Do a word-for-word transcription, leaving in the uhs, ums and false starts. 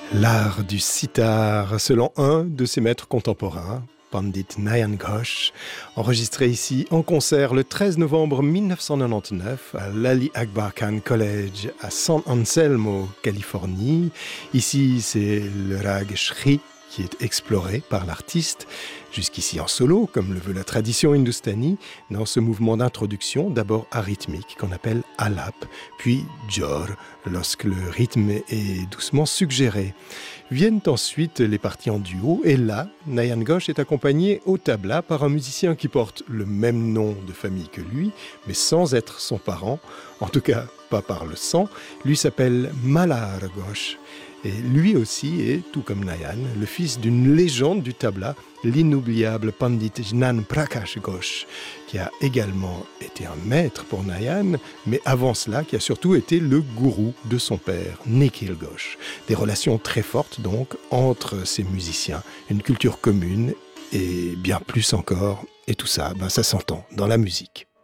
L'art du sitar, selon un de ses maîtres contemporains, Pandit Nayan Ghosh, enregistré ici en concert le treize novembre mille neuf cent quatre-vingt-dix-neuf à l'Ali Akbar Khan College à San Anselmo, Californie. Ici, c'est le rag Shri qui est exploré par l'artiste, jusqu'ici en solo, comme le veut la tradition hindoustanie, dans ce mouvement d'introduction, d'abord arythmique, qu'on appelle alap, puis jor, lorsque le rythme est doucement suggéré. Viennent ensuite les parties en duo, et là, Nayan Ghosh est accompagné au tabla par un musicien qui porte le même nom de famille que lui, mais sans être son parent, en tout cas pas par le sang. Lui s'appelle Malhar Ghosh. Et lui aussi est, tout comme Nayan, le fils d'une légende du tabla, l'inoubliable Pandit Jnan Prakash Ghosh, qui a également été un maître pour Nayan, mais avant cela, qui a surtout été le gourou de son père, Nikhil Ghosh. Des relations très fortes donc entre ces musiciens, une culture commune et bien plus encore. Et tout ça, ben, ça s'entend dans la musique.